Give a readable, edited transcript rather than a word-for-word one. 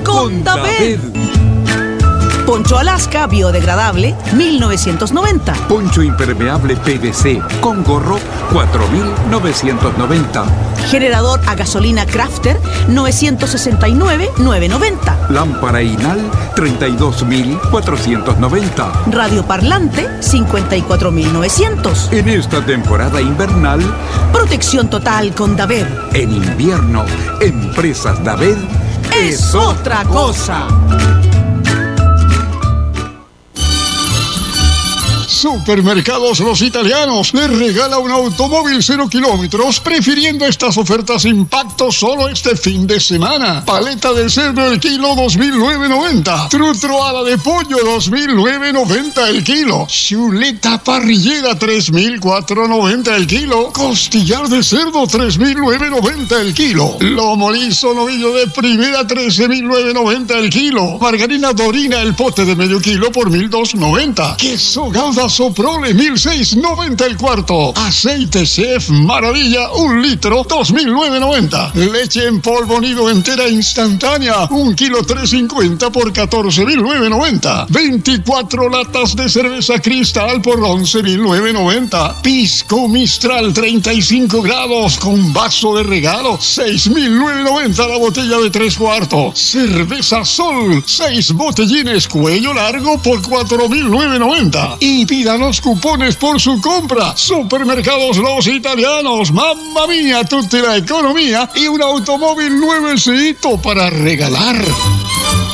con David. Poncho Alaska biodegradable, 1990. Poncho impermeable PVC con gorro, 4.990. Generador a gasolina Crafter, 969,990. Lámpara Inal, 32.490. Radioparlante, 54,900. En esta temporada invernal, protección total con David. En invierno, Empresas David es otra cosa. Supermercados Los Italianos les regala un automóvil 0 kilómetros, prefiriendo estas ofertas impacto solo este fin de semana. Paleta de cerdo el kilo, 2.990. Trutroada de pollo, 2.990 el kilo. Chuleta parrillera, 3.490 el kilo. Costillar de cerdo, 3.990 el kilo. Lomo liso novillo de primera, 13.990 el kilo. Margarina Dorina el pote de medio kilo por 1.290. Queso Gouda Soprole, 1.690 el cuarto. Aceite Chef Maravilla, 1 litro, 2.990. Leche en polvo nido entera instantánea, 1 kilo 350 por 14.990. 24 latas de cerveza Cristal por 11.990. Pisco Mistral 35 grados con vaso de regalo, 6.990 la botella de 3 cuartos. Cerveza Sol, 6 botellines cuello largo por 4.990. Y pida los cupones por su compra. Supermercados Los Italianos, mamma mía, tutta la economía y un automóvil nuevecito para regalar.